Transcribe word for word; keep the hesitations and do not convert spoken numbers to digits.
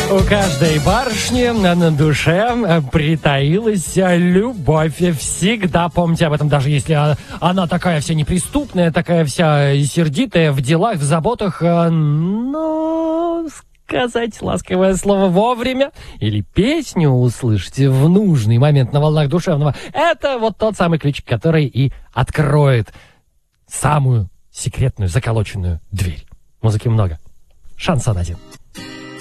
У каждой барышни на душе притаилась любовь. Всегда помните об этом, даже если она такая вся неприступная, такая вся сердитая в делах, в заботах. Но сказать ласковое слово вовремя или песню услышать в нужный момент на волнах душевного — это вот тот самый ключик, который и откроет самую секретную заколоченную дверь. Музыки много. Шансон один.